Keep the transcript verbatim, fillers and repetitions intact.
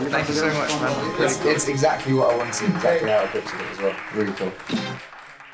Thank you so much, man. It's, it's exactly what I wanted, exactly how I pictured it as well. Really cool.